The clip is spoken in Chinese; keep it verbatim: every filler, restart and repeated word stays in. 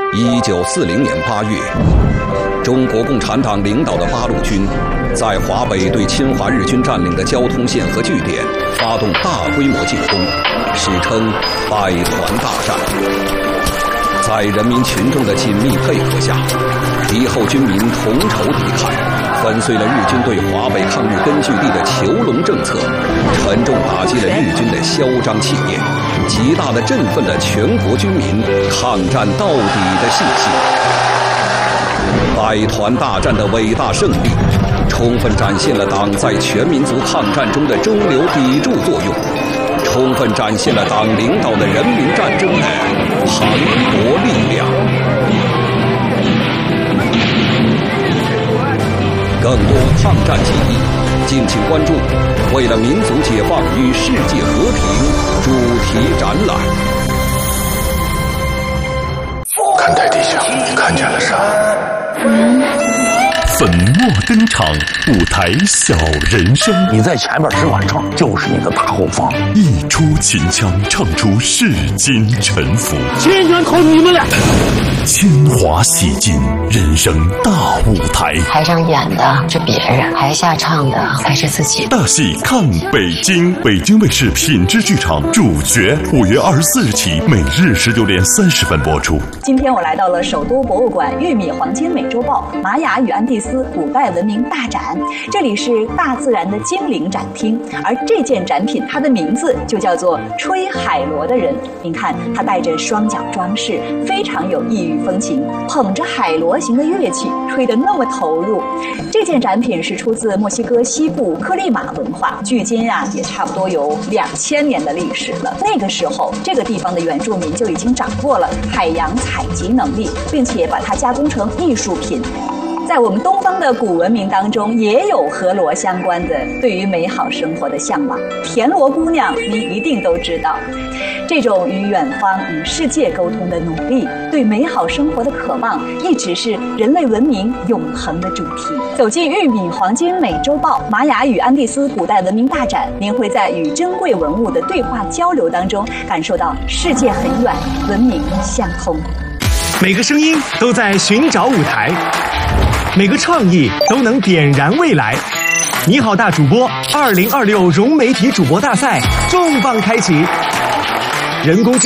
一九四零年八月，中国共产党领导的八路军在华北对侵华日军占领的交通线和据点发动大规模进攻，史称百团大战。在人民群众的紧密配合下，敌后军民同仇敌忾，粉碎了日军对华北抗日根据地的囚笼政策，沉重打击了日军的嚣张气焰，极大地振奋了全国军民抗战到底的信心。百团大战的伟大胜利，充分展现了党在全民族抗战中的中流砥柱作用，充分展现了党领导的人民战争的磅礴力量。更多抗战记忆，敬请关注《为了民族解放与世界和平》主题展览。 看台地下，你看见了啥？ 嗯。粉墨登场，舞台小人生。 你在前面只管唱，就是你的大后方。 一出秦腔，唱出世间沉浮。 千元靠你们了！ 铅华洗尽，人生大舞台。 台上演的是别人，台下唱的才是自己。 大戏看北京，北京卫视品质剧场主角，五月二十四日起，每日十九点三十分播出。 今天我来到了首都博物馆玉米黄金美洲豹玛雅与安第斯古代文明大展，这里是大自然的精灵展厅，而这件展品它的名字就叫做吹海螺的人。您看，他带着双脚装饰，非常有异域风情，捧着海螺形的乐器，吹得那么投入。这件展品是出自墨西哥西部克利马文化，距今啊也差不多有两千年的历史了。那个时候，这个地方的原住民就已经掌握了海洋采集能力，并且把它加工成艺术品。在我们东方的古文明当中，也有和螺相关的对于美好生活的向往。田螺姑娘，你一定都知道，这种与远方、与世界沟通的努力，对美好生活的渴望，一直是人类文明永恒的主题。走进玉米黄金美洲豹玛雅与安第斯古代文明大展，您会在与珍贵文物的对话交流当中，感受到世界很远，文明相通。 每个声音都在寻找舞台，每个创意都能点燃未来。你好，大主播二零二六融媒体主播大赛重磅开启，人工智